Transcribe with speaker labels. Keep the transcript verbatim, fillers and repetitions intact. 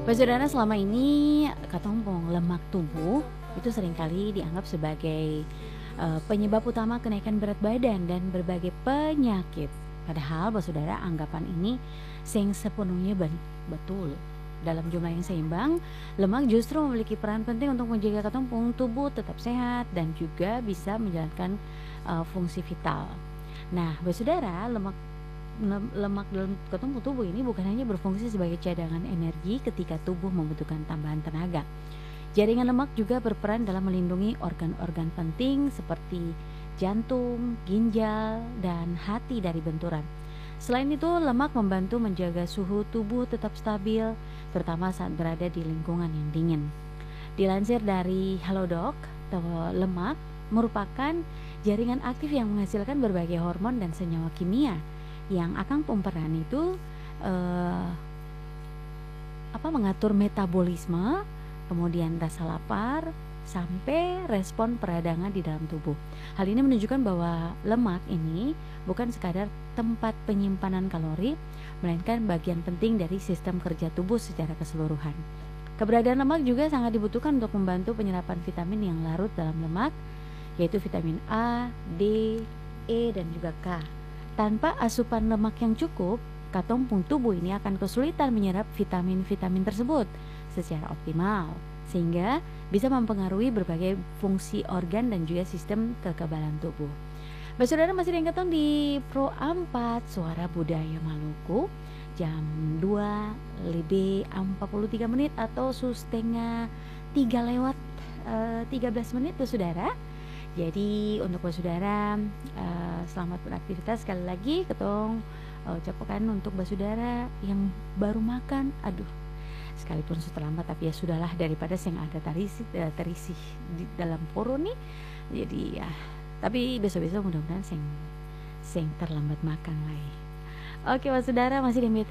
Speaker 1: Saudara, selama ini katompong lemak tubuh itu seringkali dianggap sebagai eh, penyebab utama kenaikan berat badan dan berbagai penyakit. Padahal, saudara, anggapan ini sing sepenuhnya ben- betul. Dalam jumlah yang seimbang, lemak justru memiliki peran penting untuk menjaga katompong tubuh tetap sehat dan juga bisa menjalankan eh, fungsi vital. Nah, saudara, lemak lem- lemak dalam kantong tubuh ini bukan hanya berfungsi sebagai cadangan energi ketika tubuh membutuhkan tambahan tenaga. Jaringan lemak juga berperan dalam melindungi organ-organ penting seperti jantung, ginjal, dan hati dari benturan. Selain itu, lemak membantu menjaga suhu tubuh tetap stabil, terutama saat berada di lingkungan yang dingin. Dilansir dari Halodoc, lemak merupakan jaringan aktif yang menghasilkan berbagai hormon dan senyawa kimia yang akan pemeran itu eh, apa mengatur metabolisme, kemudian rasa lapar, sampai respon peradangan di dalam tubuh. Hal ini menunjukkan bahwa lemak ini bukan sekadar tempat penyimpanan kalori, melainkan bagian penting dari sistem kerja tubuh secara keseluruhan. Keberadaan lemak juga sangat dibutuhkan untuk membantu penyerapan vitamin yang larut dalam lemak, yaitu vitamin A, D, E, dan juga K. Tanpa asupan lemak yang cukup, katompong tubuh ini akan kesulitan menyerap vitamin-vitamin tersebut secara optimal, sehingga bisa mempengaruhi berbagai fungsi organ dan juga sistem kekebalan tubuh. Baik, saudara, masih diangkat di Pro empat Suara Budaya Maluku, jam dua lebih empat puluh tiga menit atau setengah tiga lewat uh, tiga belas menit, saudara. Jadi untuk saudara, uh, selamat beraktivitas sekali lagi. Ketong uh, ucapkan untuk saudara yang baru makan, aduh, sekalipun sudah terlambat, tapi ya sudahlah, daripada yang ada terisi, uh, terisi di dalam poro nih. Jadi ya, tapi besok-besok mudah-mudahan sing sing terlambat makan lagi. Oke, saudara, masih di